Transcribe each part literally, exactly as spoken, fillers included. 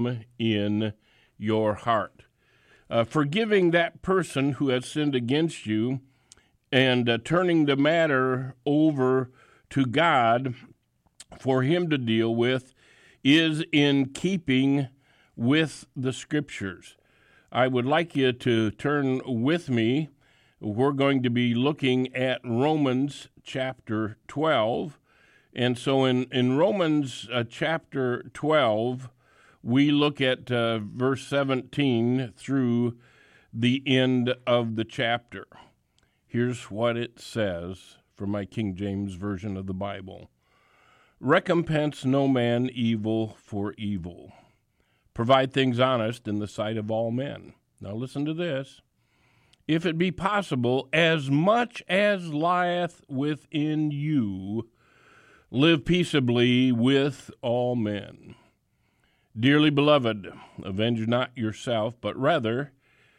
in your heart. Uh, forgiving that person who has sinned against you and uh, turning the matter over to God for him to deal with is in keeping with the Scriptures. I would like you to turn with me. We're going to be looking at Romans chapter twelve. And so in, in Romans uh, chapter twelve, we look at uh, verse seventeen through the end of the chapter. Here's what it says from my King James Version of the Bible. Recompense no man evil for evil. Provide things honest in the sight of all men. Now listen to this. If it be possible, as much as lieth within you, live peaceably with all men. Dearly beloved, avenge not yourself, but rather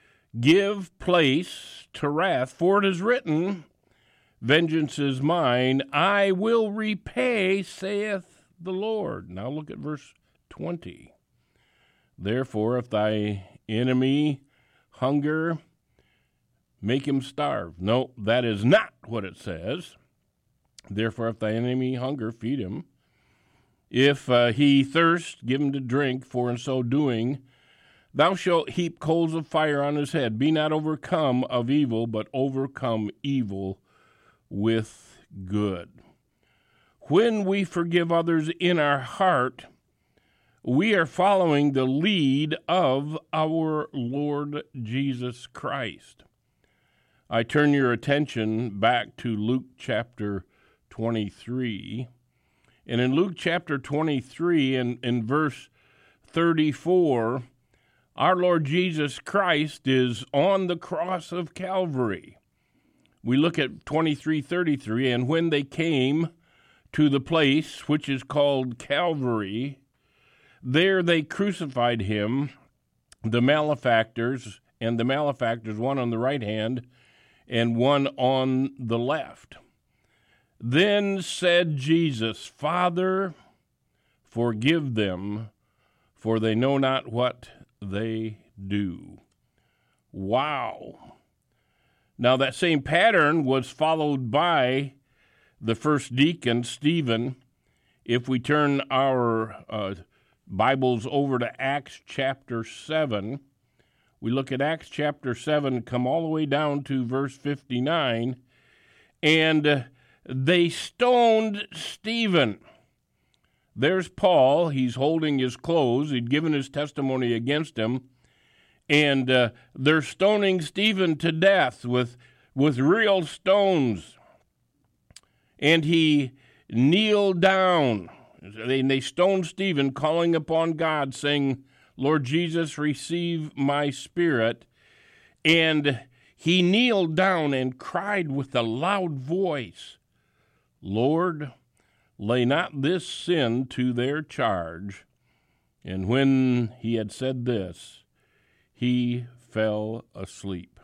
give place to wrath, for it is written, vengeance is mine, I will repay, saith the Lord. Now look at verse twenty. Therefore, if thy enemy hunger, make him starve. No, that is not what it says. Therefore, if thy enemy hunger, feed him. If uh, he thirst, give him to drink, for in so doing thou shalt heap coals of fire on his head. Be not overcome of evil, but overcome evil with good. When we forgive others in our heart, we are following the lead of our Lord Jesus Christ. I turn your attention back to Luke chapter twenty-three. And in Luke chapter twenty-three, in, in verse thirty-four, our Lord Jesus Christ is on the cross of Calvary. We look at twenty-three thirty-three, and when they came to the place which is called Calvary, there they crucified him, the malefactors, and the malefactors, one on the right hand and one on the left. Then said Jesus, Father, forgive them, for they know not what they do. Wow. Now that same pattern was followed by the first deacon, Stephen. If we turn our uh, Bibles over to Acts chapter seven, we look at Acts chapter seven, come all the way down to verse fifty-nine, and uh, they stoned Stephen. There's Paul. He's holding his clothes. He'd given his testimony against him. And uh, they're stoning Stephen to death with, with real stones. And he kneeled down. They, they stoned Stephen, calling upon God, saying, Lord Jesus, receive my spirit. And he kneeled down and cried with a loud voice, Lord, lay not this sin to their charge. And when he had said this, he fell asleep.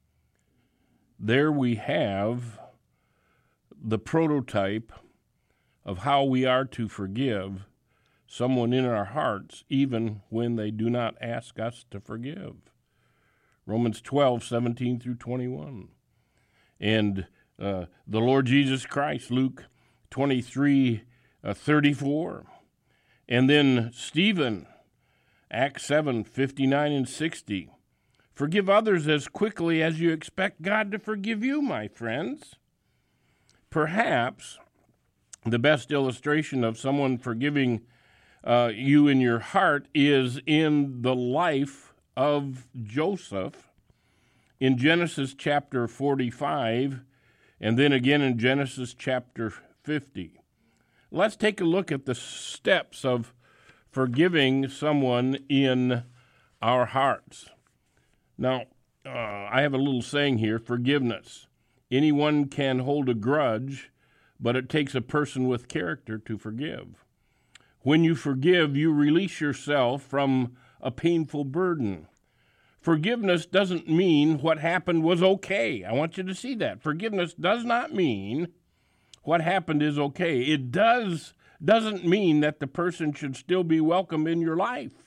There we have the prototype of how we are to forgive someone in our hearts, even when they do not ask us to forgive. Romans twelve, seventeen through twenty-one. And uh, the Lord Jesus Christ, Luke twenty-three, thirty-four. And then Stephen, Acts seven, fifty-nine and sixty. Forgive others as quickly as you expect God to forgive you, my friends. Perhaps the best illustration of someone forgiving uh, you in your heart is in the life of Joseph in Genesis chapter forty-five, and then again in Genesis chapter fifty. Let's take a look at the steps of forgiving someone in our hearts. Now, uh, I have a little saying here, forgiveness. Anyone can hold a grudge, but it takes a person with character to forgive. When you forgive, you release yourself from a painful burden. Forgiveness doesn't mean what happened was okay. I want you to see that. Forgiveness does not mean what happened is okay. It does, doesn't mean that the person should still be welcome in your life.